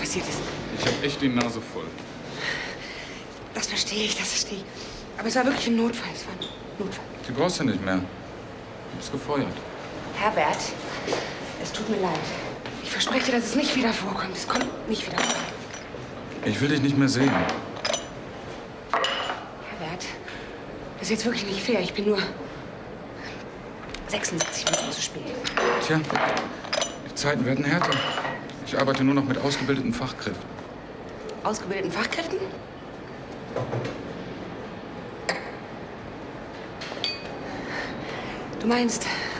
passiert ist. Ich habe echt die Nase voll. Das verstehe ich, das verstehe ich. Aber es war wirklich ein Notfall. Es war ein Notfall. Die brauchst du nicht mehr. Du bist gefeuert. Herbert, es tut mir leid. Ich verspreche dir, dass es nicht wieder vorkommt. Es kommt nicht wieder vor. Ich will dich nicht mehr sehen. Herbert, das ist jetzt wirklich nicht fair. Ich bin nur 76 Minuten zu spät. Tja, die Zeiten werden härter. Ich arbeite nur noch mit ausgebildeten Fachkräften. Ausgebildeten Fachkräften? Du meinst,